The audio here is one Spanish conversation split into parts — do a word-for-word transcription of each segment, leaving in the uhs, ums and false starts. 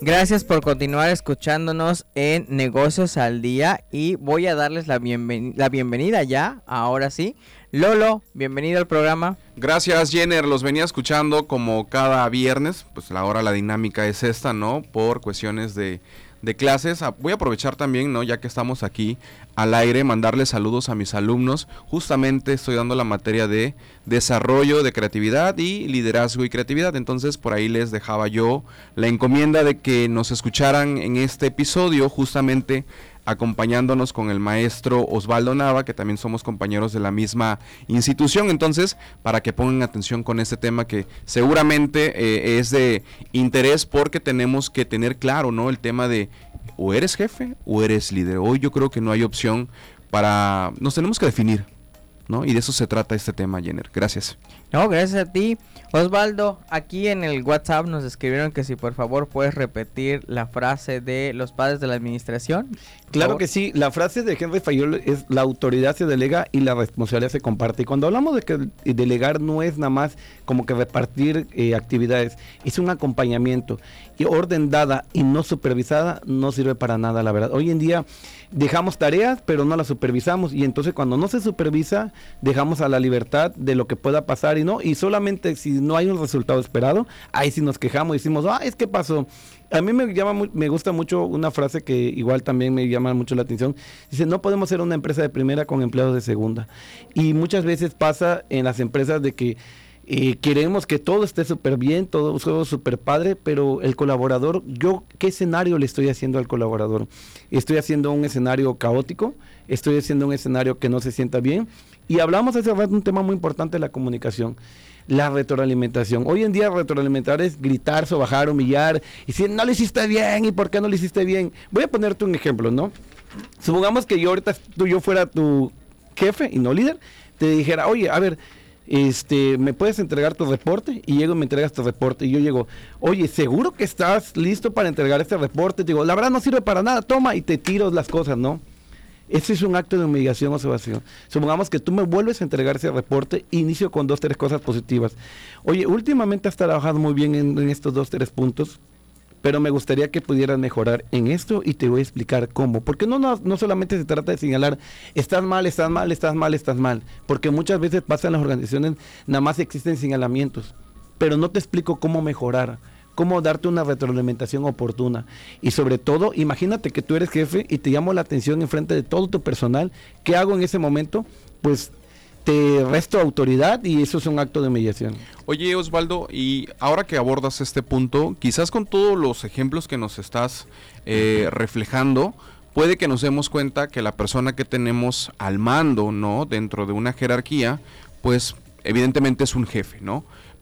Gracias por continuar escuchándonos en Negocios al Día y voy a darles la, bienven- la bienvenida ya, ahora sí. Lolo, bienvenido al programa. Gracias, Jenner, los venía escuchando como cada viernes, pues ahora la dinámica es esta, ¿no? Por cuestiones de, de clases. Voy a aprovechar también, ¿no? Ya que estamos aquí al aire, mandarles saludos a mis alumnos. Justamente estoy dando la materia de desarrollo de creatividad y liderazgo y creatividad, entonces por ahí les dejaba yo la encomienda de que nos escucharan en este episodio, justamente acompañándonos con el maestro Osvaldo Nava, que también somos compañeros de la misma institución, entonces para que pongan atención con este tema que seguramente eh, es de interés, porque tenemos que tener claro, ¿no? El tema de o eres jefe o eres líder. Hoy yo creo que no hay opción para, nos tenemos que definir, ¿no? Y de eso se trata este tema, Jenner. Gracias. No, gracias a ti. Osvaldo, aquí en el WhatsApp nos escribieron que si por favor puedes repetir la frase de los padres de la administración. Claro que sí, la frase de Henry Fayol es: la autoridad se delega y la responsabilidad se comparte. Y cuando hablamos de que delegar no es nada más como que repartir eh, actividades, es un acompañamiento. Y orden dada y no supervisada no sirve para nada, la verdad. Hoy en día dejamos tareas pero no las supervisamos, y entonces cuando no se supervisa dejamos a la libertad de lo que pueda pasar, y no, y solamente si no hay un resultado esperado, ahí sí nos quejamos y decimos, ah, es que pasó. A mí me llama, me gusta mucho una frase que igual también me llama mucho la atención. Dice, no podemos ser una empresa de primera con empleados de segunda. Y muchas veces pasa en las empresas de que eh, queremos que todo esté súper bien, todo súper padre, pero el colaborador, yo, ¿qué escenario le estoy haciendo al colaborador? ¿Estoy haciendo un escenario caótico? ¿Estoy haciendo un escenario que no se sienta bien? Y hablamos hace rato de un tema muy importante de la comunicación. La retroalimentación. Hoy en día retroalimentar es gritar, sobajar, humillar, y decir, no lo hiciste bien, ¿y por qué no lo hiciste bien? Voy a ponerte un ejemplo, ¿no? Supongamos que yo ahorita tú, yo fuera tu jefe y no líder, te dijera, oye, a ver, este, ¿me puedes entregar tu reporte? Y llego y me entregas tu reporte, y yo llego, oye, ¿seguro que estás listo para entregar este reporte? Te digo, la verdad no sirve para nada, toma, y te tiro las cosas, ¿no? Ese es un acto de humillación o sobación. Supongamos que tú me vuelves a entregar ese reporte, inicio con dos, tres cosas positivas. Oye, últimamente has trabajado muy bien en, en estos dos, tres puntos, pero me gustaría que pudieras mejorar en esto y te voy a explicar cómo. Porque no, no, no solamente se trata de señalar, estás mal, estás mal, estás mal, estás mal. Porque muchas veces pasa en las organizaciones, nada más existen señalamientos, pero no te explico cómo mejorar, cómo darte una retroalimentación oportuna. Y sobre todo, imagínate que tú eres jefe y te llamo la atención en frente de todo tu personal. ¿Qué hago en ese momento? Pues te resto autoridad, y eso es un acto de humillación. Oye, Osvaldo, y ahora que abordas este punto, quizás con todos los ejemplos que nos estás eh, reflejando, puede que nos demos cuenta que la persona que tenemos al mando, ¿no?, dentro de una jerarquía, pues evidentemente es un jefe, ¿no?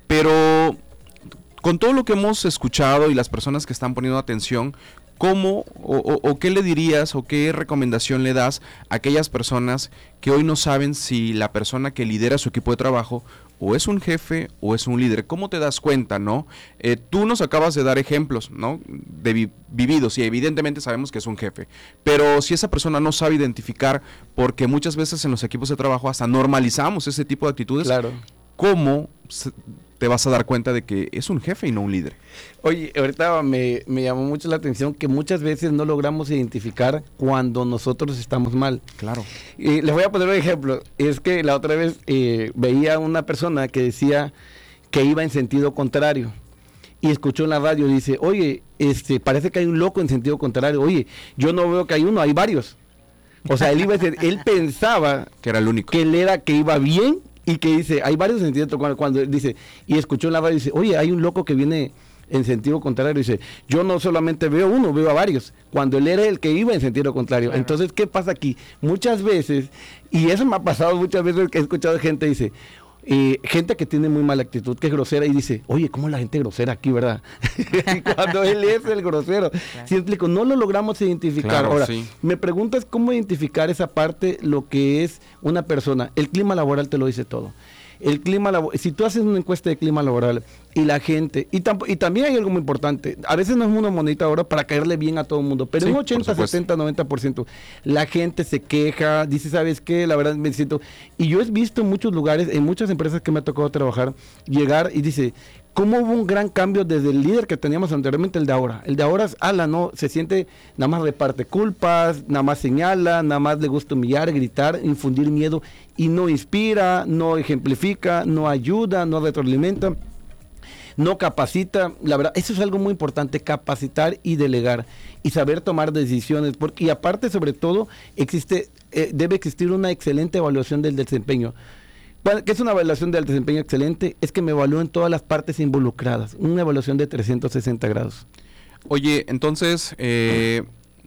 Pero con todo lo que hemos escuchado y las personas que están poniendo atención, ¿cómo o, o, o qué le dirías o qué recomendación le das a aquellas personas que hoy no saben si la persona que lidera su equipo de trabajo o es un jefe o es un líder? ¿Cómo te das cuenta, no? Eh, tú nos acabas de dar ejemplos, ¿no?, de vi- vividos, y evidentemente sabemos que es un jefe, pero si esa persona no sabe identificar, porque muchas veces en los equipos de trabajo hasta normalizamos ese tipo de actitudes, Claro. ¿cómo se, te vas a dar cuenta de que es un jefe y no un líder? Oye, ahorita me, me llamó mucho la atención que muchas veces no logramos identificar cuando nosotros estamos mal. Claro. Y les voy a poner un ejemplo. Es que la otra vez eh, veía una persona que decía que iba en sentido contrario, y escuchó en la radio y dice, oye, este, parece que hay un loco en sentido contrario. Oye, yo no veo que hay uno, hay varios. O sea, él iba a ser, él pensaba Que era el único. que él era, que iba bien, y que dice, hay varios sentidos cuando, cuando él dice, y escuchó en la radio y dice, oye, hay un loco que viene en sentido contrario, dice, yo no solamente veo uno, veo a varios, cuando él era el que iba en sentido contrario. Claro. Entonces, ¿qué pasa aquí? Muchas veces, y eso me ha pasado muchas veces, que he escuchado gente dice, eh, gente que tiene muy mala actitud, que es grosera, y dice, oye, ¿cómo es la gente grosera aquí, verdad? Y cuando él es el grosero. Claro. ¿Sí explico? No lo logramos identificar. Claro, ahora, sí. Me preguntas cómo identificar esa parte, lo que es una persona. El clima laboral te lo dice todo. El clima laboral, si tú haces una encuesta de clima laboral y la gente, y, tamp- y también hay algo muy importante, a veces no es una monedita ahora para caerle bien a todo el mundo, pero Sí, un ochenta, por setenta, noventa por ciento la gente se queja, dice, ¿sabes qué? La verdad me siento, y yo he visto en muchos lugares, en muchas empresas que me ha tocado trabajar, llegar y dice, cómo hubo un gran cambio desde el líder que teníamos anteriormente, el de ahora. El de ahora es ala, ¿no? Se siente, nada más reparte culpas, nada más señala, nada más le gusta humillar, gritar, infundir miedo, y no inspira, no ejemplifica, no ayuda, no retroalimenta, no capacita. La verdad, eso es algo muy importante, capacitar y delegar, y saber tomar decisiones, porque, y aparte, sobre todo, existe, eh, debe existir una excelente evaluación del desempeño. ¿Qué es una evaluación del desempeño excelente? Es que me evalúen todas las partes involucradas, una evaluación de trescientos sesenta grados. Oye, entonces, eh,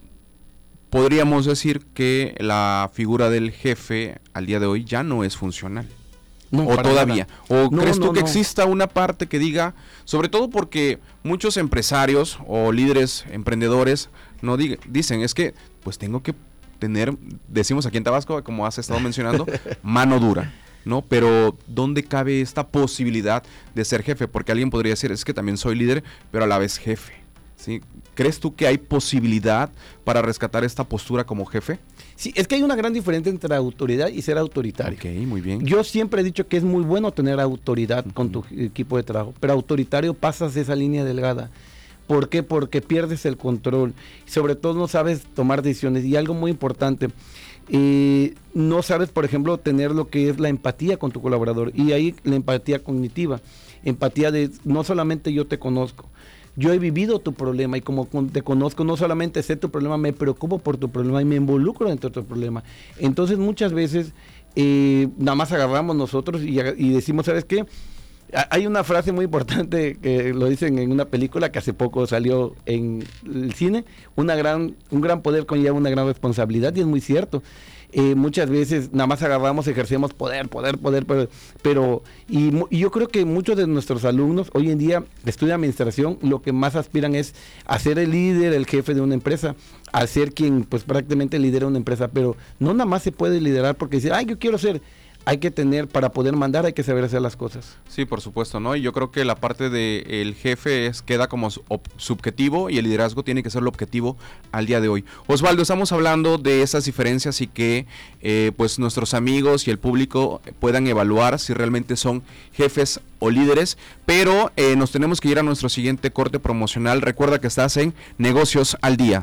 podríamos decir que la figura del jefe al día de hoy ya no es funcional. No, o todavía. Nada. ¿O no, crees tú no, que no. exista una parte que diga, sobre todo porque muchos empresarios o líderes emprendedores no diga, dicen, es que pues tengo que tener, decimos aquí en Tabasco, como has estado mencionando, mano dura, ¿no? Pero ¿dónde cabe esta posibilidad de ser jefe? Porque alguien podría decir, es que también soy líder, pero a la vez jefe, ¿sí? ¿Crees tú que hay posibilidad para rescatar esta postura como jefe? Sí, es que hay una gran diferencia entre autoridad y ser autoritario. Ok, muy bien. Yo siempre he dicho que es muy bueno tener autoridad uh-huh. con tu equipo de trabajo, pero autoritario pasas esa línea delgada. ¿Por qué? Porque pierdes el control. Sobre todo no sabes tomar decisiones. Y algo muy importante, eh, no sabes, por ejemplo, tener lo que es la empatía con tu colaborador. Y ahí la empatía cognitiva. Empatía de no solamente yo te conozco, yo he vivido tu problema, y como te conozco, no solamente sé tu problema, me preocupo por tu problema y me involucro dentro de tu problema. Entonces muchas veces eh, nada más agarramos nosotros y, y decimos, ¿sabes qué? Hay una frase muy importante que lo dicen en una película que hace poco salió en el cine, una gran, un gran poder conlleva una gran responsabilidad, y es muy cierto. Eh, muchas veces nada más agarramos, ejercemos poder, poder, poder, pero, pero y, y yo creo que muchos de nuestros alumnos hoy en día estudian administración, lo que más aspiran es a ser el líder, el jefe de una empresa, a ser quien pues prácticamente lidera una empresa, pero no nada más se puede liderar porque decir, ay, yo quiero ser. Hay que tener, para poder mandar, hay que saber hacer las cosas. Sí, por supuesto, ¿no? Y yo creo que la parte del jefe es, queda como sub- subjetivo, y el liderazgo tiene que ser el objetivo al día de hoy. Osvaldo, estamos hablando de esas diferencias y que eh, pues nuestros amigos y el público puedan evaluar si realmente son jefes o líderes, pero eh, nos tenemos que ir a nuestro siguiente corte promocional. Recuerda que estás en Negocios al Día.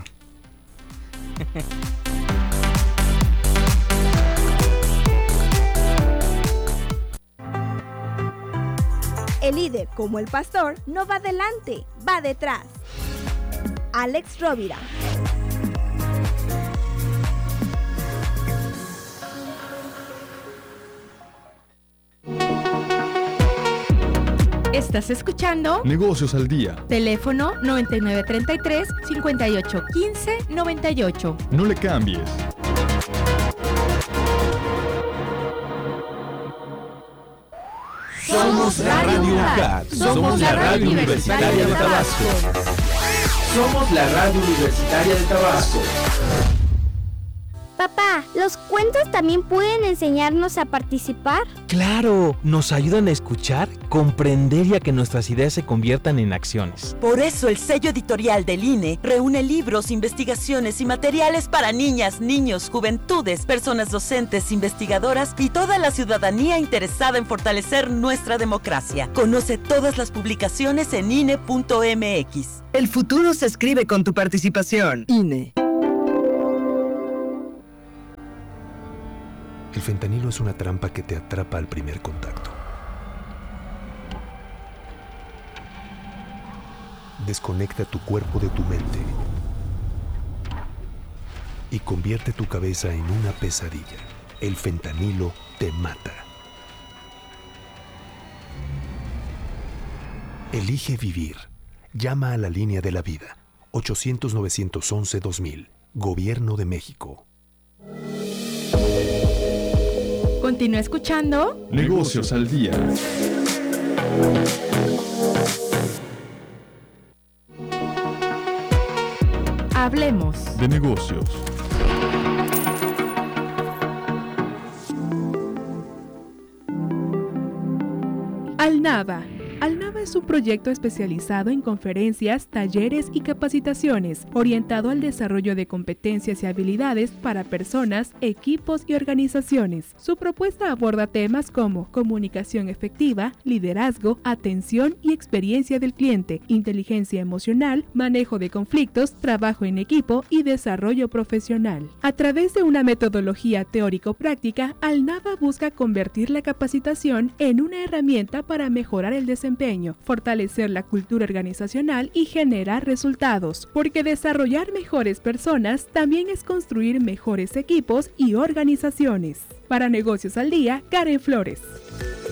El líder, como el pastor, no va adelante, va detrás. Alex Rovira. Estás escuchando Negocios al Día. Teléfono noventa y nueve treinta y tres, cincuenta y ocho quince, noventa y ocho. No le cambies. Somos Radio U C A T. Somos la Radio Universitaria de Tabasco. Somos la Radio Universitaria de Tabasco. Papá, ¿los cuentos también pueden enseñarnos a participar? ¡Claro! Nos ayudan a escuchar, comprender y a que nuestras ideas se conviertan en acciones. Por eso el sello editorial del I N E reúne libros, investigaciones y materiales para niñas, niños, juventudes, personas docentes, investigadoras y toda la ciudadanía interesada en fortalecer nuestra democracia. Conoce todas las publicaciones en I N E punto M X. El futuro se escribe con tu participación. I N E. El fentanilo es una trampa que te atrapa al primer contacto. Desconecta tu cuerpo de tu mente y convierte tu cabeza en una pesadilla. El fentanilo te mata. Elige vivir. Llama a la línea de la vida. ochocientos, novecientos once, dos mil. Gobierno de México. Continúa escuchando Negocios al Día. Hablemos de negocios. Alnava, Alnava es un proyecto especializado en conferencias, talleres y capacitaciones, orientado al desarrollo de competencias y habilidades para personas, equipos y organizaciones. Su propuesta aborda temas como comunicación efectiva, liderazgo, atención y experiencia del cliente, inteligencia emocional, manejo de conflictos, trabajo en equipo y desarrollo profesional. A través de una metodología teórico-práctica, Alnava busca convertir la capacitación en una herramienta para mejorar el desempeño, fortalecer la cultura organizacional y generar resultados, porque desarrollar mejores personas también es construir mejores equipos y organizaciones. Para Negocios al Día, Karen Flores.